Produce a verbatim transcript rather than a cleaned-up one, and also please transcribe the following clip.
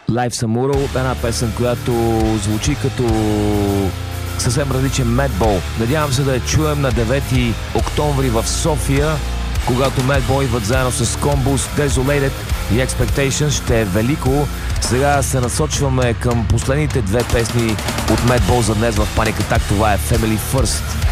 Live Самурал, една песен, която звучи като съвсем различен Madball. Надявам се да я чуем на девети октомври в София, когато Madball идват заедно с Combus, Desolated и Expectations. Ще е велико. Сега се насочваме към последните две песни от Madball за днес в Panic Attack. Това е Family First.